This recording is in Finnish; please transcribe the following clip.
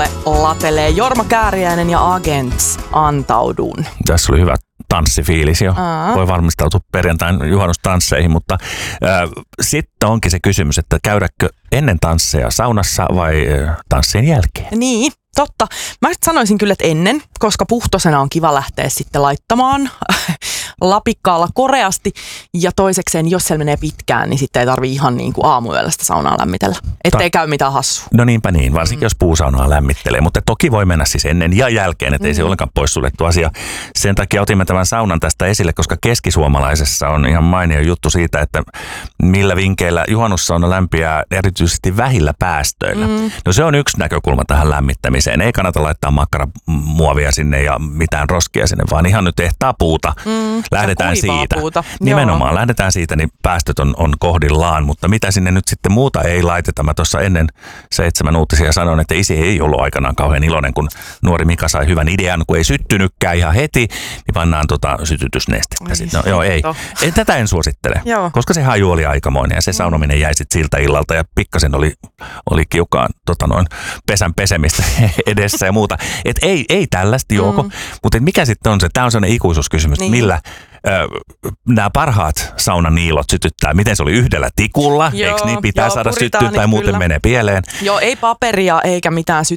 lavalle latelee Jorma Kääriäinen ja Agents Antaudun. Tässä oli hyvä tanssifiilis jo. Voi valmistautua perjantain juhannustansseihin, mutta sitten onkin se kysymys, että käydäkö ennen tansseja saunassa vai tanssien jälkeen? Niin, totta. Mä sanoisin kyllä, että ennen, koska puhtosena on kiva lähteä sitten laittamaan lapikkaalla koreasti. Ja toisekseen, jos siellä menee pitkään, niin sitten ei tarvitse ihan niin kuin aamuyöllä sitä saunaa lämmitellä. Ettei käy mitään hassua. No niinpä niin, varsinkin jos puusaunaa lämmittelee. Mutta toki voi mennä siis ennen ja jälkeen, ettei se ollenkaan poissuljettu asia. Sen takia otimme tämän saunan tästä esille, koska keskisuomalaisessa on ihan mainio juttu siitä, että millä vinkeillä juhannussauna lämpiää erityisesti vähillä päästöillä. No se on yksi näkökulma tähän lämmittämiseen. Ei kannata laittaa makkaramuovia sinne ja mitään roskia sinne, vaan ihan nyt ehtaa puuta. Lähdetään siitä. Puuta. Nimenomaan, lähdetään siitä, niin päästöt on kohdillaan, mutta mitä sinne nyt sitten muuta ei laiteta. Mä tuossa ennen 7 uutisia sanoin, että isi ei ollut aikanaan kauhean iloinen, kun nuori Mika sai hyvän idean, kun ei syttynytkään ihan heti, niin pannaan sytytysnestettä. Sitten, tätä en suosittele, koska se haju oli aikamoinen ja se saunominen jäi sitten siltä illalta ja pikkasen oli kiukaan pesän pesemistä edessä ja muuta. Et ei tällaista juoko, mutta mikä sitten on se, tämä on sellainen ikuisuuskysymys, millä nämä parhaat saunaniilot sytyttää. Miten se oli yhdellä tikulla? Eikö niin pitää saada syttyä tai muuten menee pieleen? Joo, ei paperia eikä mitään